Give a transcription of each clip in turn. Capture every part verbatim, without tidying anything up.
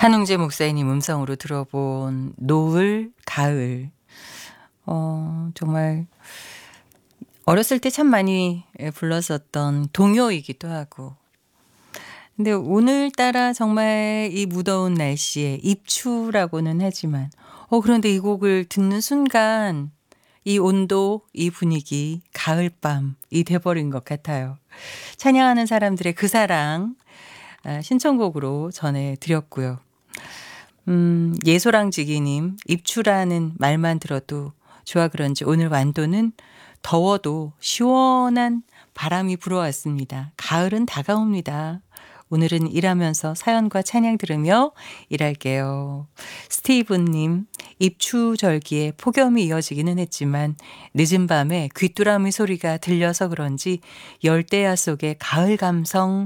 한웅재 목사님 음성으로 들어본 노을, 가을. 어, 정말 어렸을 때 참 많이 불렀었던 동요이기도 하고. 근데 오늘따라 정말 이 무더운 날씨에 입추라고는 하지만, 어, 그런데 이 곡을 듣는 순간 이 온도, 이 분위기, 가을밤이 돼버린 것 같아요. 찬양하는 사람들의 그 사랑, 아, 신청곡으로 전해드렸고요. 음, 예소랑지기님, 입추라는 말만 들어도 좋아 그런지 오늘 완도는 더워도 시원한 바람이 불어왔습니다. 가을은 다가옵니다. 오늘은 일하면서 사연과 찬양 들으며 일할게요. 스티븐님, 입추절기에 폭염이 이어지기는 했지만 늦은 밤에 귀뚜라미 소리가 들려서 그런지 열대야 속에 가을 감성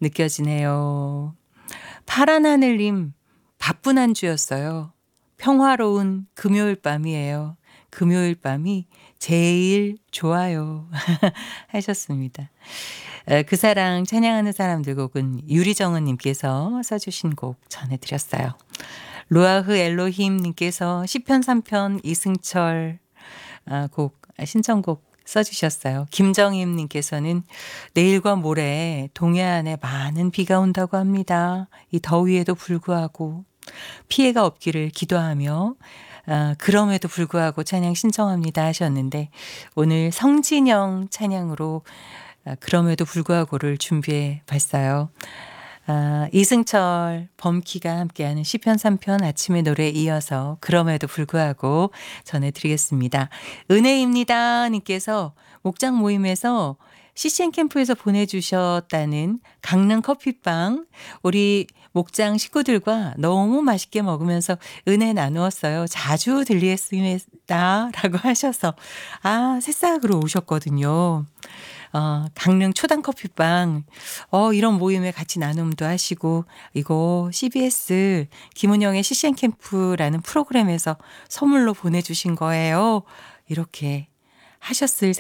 느껴지네요. 파란 하늘님, 바쁜 한 주였어요. 평화로운 금요일 밤이에요. 금요일 밤이 제일 좋아요. 하셨습니다. 그 사랑 찬양하는 사람들 곡은 유리정은님께서 써주신 곡 전해드렸어요. 루아흐 엘로힘님께서 시편 삼 편 이승철 곡 신청곡 써주셨어요. 김정임님께서는 내일과 모레 동해안에 많은 비가 온다고 합니다. 이 더위에도 불구하고 피해가 없기를 기도하며 아, 그럼에도 불구하고 찬양 신청합니다 하셨는데 오늘 성진영 찬양으로 아, 그럼에도 불구하고를 준비해 봤어요. 아, 이승철, 범키가 함께하는 시편 삼 편 아침의 노래에 이어서 그럼에도 불구하고 전해드리겠습니다. 은혜입니다 님께서 목장 모임에서 씨씨엔 캠프에서 보내주셨다는 강릉 커피빵 우리 목장 식구들과 너무 맛있게 먹으면서 은혜 나누었어요. 자주 들리겠습니다 라고 하셔서 아 새싹으로 오셨거든요. 어, 강릉 초당 커피빵 어, 이런 모임에 같이 나눔도 하시고 이거 씨비에스 김은영의 씨씨엔 캠프라는 프로그램에서 선물로 보내주신 거예요. 이렇게 하셨을